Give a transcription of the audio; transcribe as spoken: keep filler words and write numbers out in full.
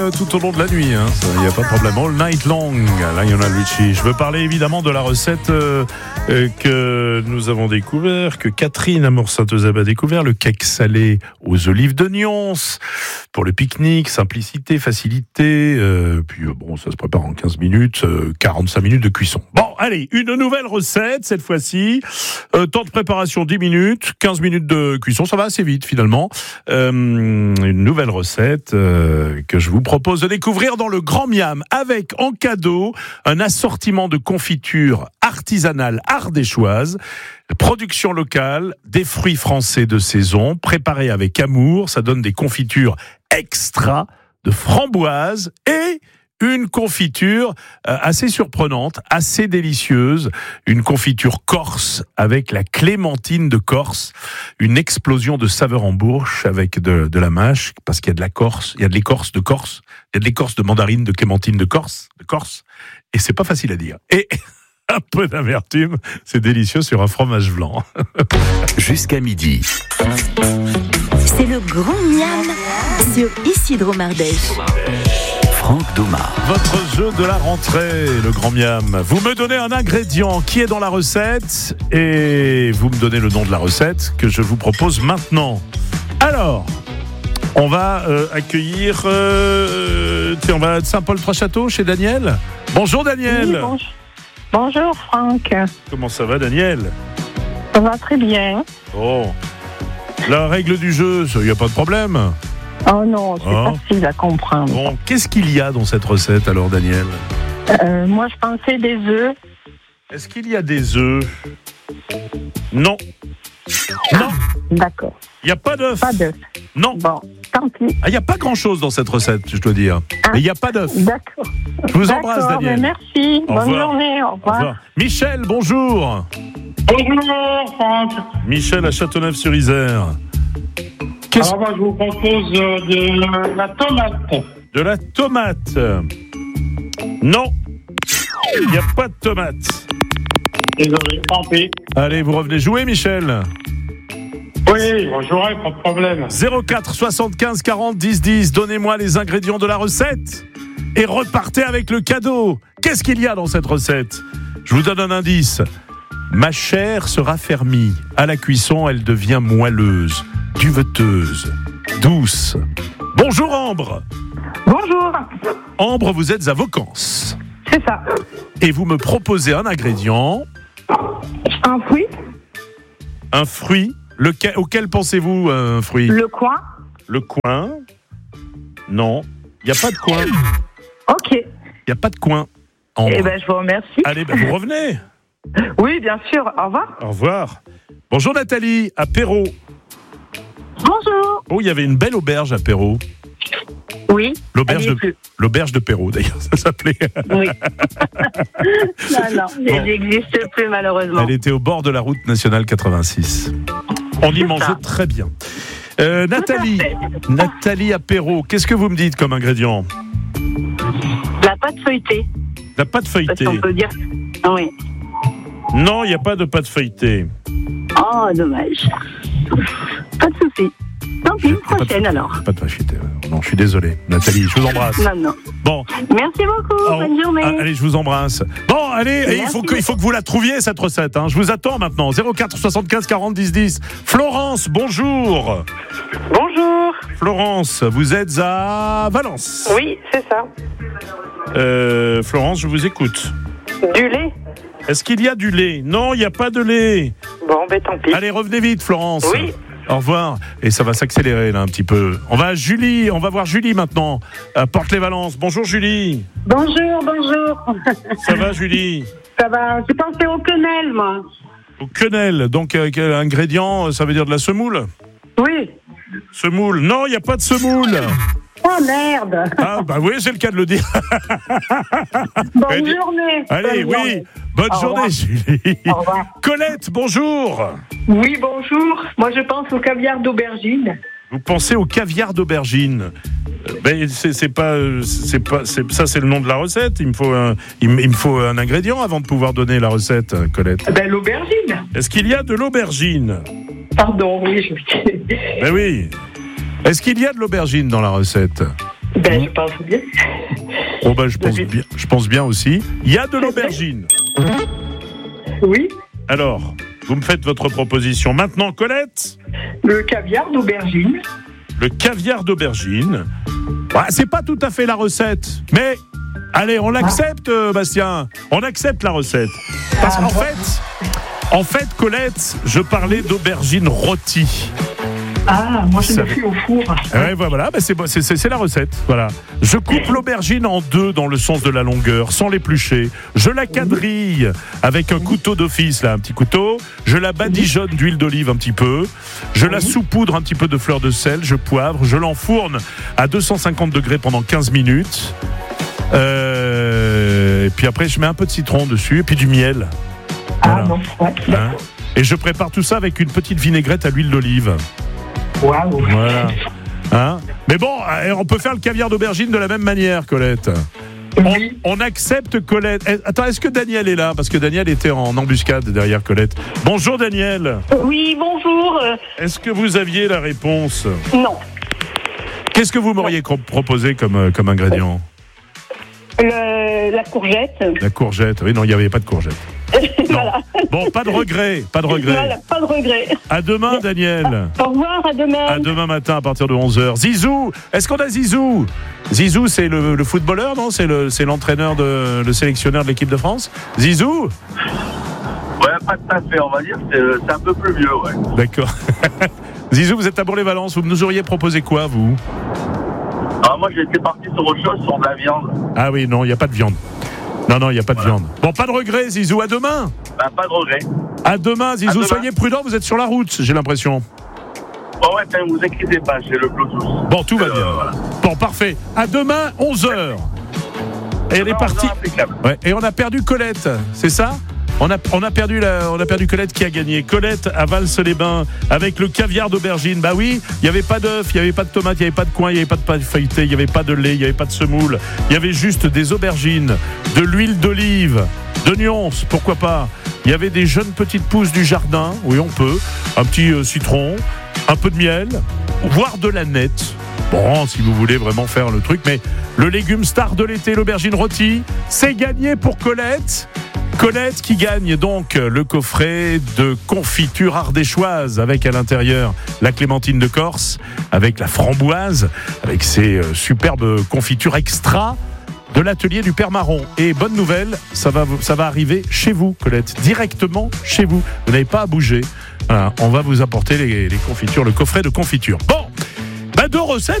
euh, tout au long de la nuit, hein. Il n'y a pas de problème. All night long, Lionel Richie. Je veux parler évidemment de la recette euh, euh, que nous avons découvert, que Catherine Amour-Saint-Eusèbe a découvert, le cake salé aux olives de Nyons, pour le pique-nique, simplicité, facilité, euh, puis euh, bon, ça se prépare en quinze minutes, euh, quarante-cinq minutes de cuisson. Bon, allez, une nouvelle recette cette fois-ci, euh, temps de préparation dix minutes, quinze minutes de cuisson, ça va assez vite finalement. Euh, une nouvelle recette euh, que je vous propose de découvrir dans le Grand Miam, avec en cadeau un assortiment de confitures artisanales ardéchoises, production locale, des fruits français de saison, préparés avec amour. Ça donne des confitures extra de framboises et une confiture euh, assez surprenante, assez délicieuse, une confiture corse avec la clémentine de Corse, une explosion de saveurs en bouche avec de, de la mâche, parce qu'il y a de la Corse, il y a de l'écorce de Corse, il y a de l'écorce de mandarine, de clémentine de Corse, de Corse, et c'est pas facile à dire. Et un peu d'amertume, c'est délicieux sur un fromage blanc. Jusqu'à midi. C'est le Grand Miam sur Isidro Mardèche. Franck Doma. Votre jeu de la rentrée, le Grand Miam. Vous me donnez un ingrédient qui est dans la recette et vous me donnez le nom de la recette que je vous propose maintenant. Alors, on va euh, accueillir... Euh, tiens, on va à Saint-Paul-Trois-Châteaux chez Daniel. Bonjour Daniel. Oui, bonjour. Bonjour Franck. Comment ça va Daniel? Ça va très bien. Oh. La règle du jeu, il n'y a pas de problème. Oh non, c'est oh. facile à comprendre. Bon, qu'est-ce qu'il y a dans cette recette alors Daniel? euh, Moi je pensais des œufs. Est-ce qu'il y a des œufs? Non. Non. D'accord. Il n'y a pas d'œufs. Pas d'œufs. Non. Bon, tant pis. Ah, il n'y a pas grand-chose dans cette recette, je dois dire. Ah. Mais il n'y a pas d'œufs. D'accord. Je vous embrasse, D'accord, Daniel. mais merci. Au Bonne revoir. journée. Au Au revoir. revoir. Michel, bonjour. Bonjour Franck. Michel à Châteauneuf-sur-Isère. Qu'est-ce Alors moi je vous propose euh, de la tomate. de la tomate? Non. Il n'y a pas de tomate. Désolé, tant pis. Allez, vous revenez jouer, Michel. Oui, je jouerai, pas de problème. zéro quatre soixante-quinze quarante dix dix. Donnez-moi les ingrédients de la recette et repartez avec le cadeau. Qu'est-ce qu'il y a dans cette recette? Je vous donne un indice. Ma chair se raffermit. À la cuisson, elle devient moelleuse, duveteuse, douce. Bonjour Ambre. Bonjour. Ambre, vous êtes à Vaucance. C'est ça. Et vous me proposez un ingrédient, Un fruit. un fruit. Lequel, auquel pensez-vous, un fruit? Le coin. Le coin? Non. Il n'y a pas de coin. Ok. Il n'y a pas de coin. Ambre. Eh ben je vous remercie. Allez, ben vous revenez. Oui, bien sûr. Au revoir. Au revoir. Bonjour Nathalie, à Perrault. Bonjour. Oh, il y avait une belle auberge à Perrault. Oui. L'auberge elle y est de, plus. l'auberge de Perrault, d'ailleurs, ça s'appelait. Oui. non, non, Bon. elle n'existe plus malheureusement. Elle était au bord de la route nationale quatre-vingt-six. On y C'est mangeait ça. très bien. Euh, Nathalie, fait. Nathalie à Perrault, qu'est-ce que vous me dites comme ingrédient? La pâte feuilletée. La pâte Parce feuilletée. qu'on peut dire. Ah oui. Non, il n'y a pas de pâte feuilletée. Oh, dommage. Pas de souci. Tant pis, J'ai- pas de- prochaine alors. Pas de pâte feuilletée. Non, je suis désolé. Nathalie, je vous embrasse. Non, non. Bon, Merci beaucoup. Oh, Bonne journée. ah, allez, je vous embrasse. Bon, allez, il Merci faut, que, il faut que vous la trouviez, cette recette. Hein. Je vous attends maintenant. zéro quatre soixante-quinze quarante dix dix. Florence, bonjour. Bonjour. Florence, vous êtes à Valence. Oui, c'est ça. Euh, Florence, je vous écoute. Du lait. Est-ce qu'il y a du lait? Non, il n'y a pas de lait. Bon, ben tant pis. Allez, revenez vite, Florence. Oui. Au revoir. Et ça va s'accélérer, là, un petit peu. On va à Julie. On va voir Julie, maintenant, à Porte-les-Valences. Bonjour, Julie. Bonjour, bonjour. Ça va, Julie? Ça va, j'ai pensé au quenelle, moi. Au quenelle. Donc, euh, quel ingrédient? Ça veut dire de la semoule? Oui. Semoule. Non, il n'y a pas de semoule. Oh merde. Ah, bah oui, c'est le cas de le dire. Bonne Allez, journée. Allez, Bonne oui. journée. Bonne Au journée, revoir. Julie. Au revoir. Colette, bonjour. Oui, bonjour. Moi, je pense au caviar d'aubergine. Vous pensez au caviar d'aubergine? Euh, Ben c'est, c'est pas, euh, c'est pas, c'est, ça c'est le nom de la recette. Il me faut un, il me, il me faut un ingrédient avant de pouvoir donner la recette, Colette. Ben, l'aubergine. Est-ce qu'il y a de l'aubergine? Pardon, oui, je Ben oui. Est-ce qu'il y a de l'aubergine dans la recette? Ben, Mmh. je pense bien. Oh ben, je pense bien, je pense bien aussi. Il y a de l'aubergine. Oui. Alors, vous me faites votre proposition. Maintenant, Colette, Le caviar d'aubergine. le caviar d'aubergine. Ouais, c'est pas tout à fait la recette, mais allez, on l'accepte, euh, Bastien. On accepte la recette. Parce Ah, qu'en bon. fait, en fait, Colette, je parlais d'aubergine rôtie. Ah, moi je Ça l'ai fait au four. Ouais, voilà, bah c'est, c'est, c'est, c'est la recette. Voilà. Je coupe l'aubergine en deux dans le sens de la longueur, sans l'éplucher. Je la quadrille avec un couteau d'office, là, un petit couteau. Je la badigeonne d'huile d'olive un petit peu. Je la saupoudre un petit peu de fleur de sel. Je poivre. Je l'enfourne à deux cent cinquante degrés pendant quinze minutes. Euh, et puis après, je mets un peu de citron dessus et puis du miel. Ah Voilà. non, ouais, Hein. d'accord. Et je prépare tout ça avec une petite vinaigrette à l'huile d'olive. Waouh. Voilà. Hein? Mais bon, euh, on peut faire le caviar d'aubergine de la même manière, Colette. On, Oui. on accepte Colette. Eh, attends, est-ce que Daniel est là? Parce que Daniel était en embuscade derrière Colette. Bonjour Daniel. Oui, bonjour. Euh, Est-ce que vous aviez la réponse? non. Qu'est-ce que vous m'auriez cro- proposé comme, euh, comme ingrédient? Le- la courgette. La courgette. Oui, non, il n'y avait pas de courgette. Voilà. Bon, pas de regret, pas de regret. Voilà, pas de regret. À demain, Daniel. Au revoir, à demain. À demain matin à partir de onze heures. Zizou, est-ce qu'on a Zizou? Zizou, c'est le, le footballeur, non? C'est le, c'est l'entraîneur, de, le sélectionneur de l'équipe de France? Zizou? Ouais, pas tout à fait, on va dire, c'est, c'est un peu plus vieux, ouais. D'accord. Zizou, vous êtes à Bourg-les-Valences, vous nous auriez proposé quoi, vous? Alors moi, j'étais parti sur autre chose, sur de la viande. Ah oui, non, il n'y a pas de viande. Non, non, il n'y a pas de Voilà. viande. Bon, pas de regret, Zizou, à demain. Ben, pas de regret. À demain, Zizou, À demain. soyez prudent, vous êtes sur la route, j'ai l'impression. Bon, ouais, ne vous inquiétez pas, j'ai le Bluetooth. Bon, tout va Euh, bien. voilà. Bon, parfait. À demain, onze heures. Et elle est Non, partie. non, impeccable. Ouais, et on a perdu Colette, c'est ça? On a, on, a perdu la, on a perdu Colette qui a gagné. Colette à Vals-les-Bains avec le caviar d'aubergine. Bah oui, il n'y avait pas d'œufs, il n'y avait pas de tomates, il n'y avait pas de coin, il n'y avait pas de pâte feuilletée, il n'y avait pas de lait, il n'y avait pas de semoule. Il y avait juste des aubergines, de l'huile d'olive, d'oignons, pourquoi pas. Il y avait des jeunes petites pousses du jardin, oui on peut, un petit euh, citron, un peu de miel, voire de la nette. Bon, si vous voulez vraiment faire le truc, mais le légume star de l'été, l'aubergine rôtie, c'est gagné pour Colette. Colette qui gagne donc le coffret de confiture ardéchoise avec à l'intérieur la clémentine de Corse, avec la framboise, avec ses euh, superbes confitures extra de l'atelier du Père Marron. Et bonne nouvelle, ça va, ça va arriver chez vous, Colette, directement chez vous. Vous n'avez pas à bouger. Voilà, on va vous apporter les, les confitures, le coffret de confiture. Bon, bah deux recettes.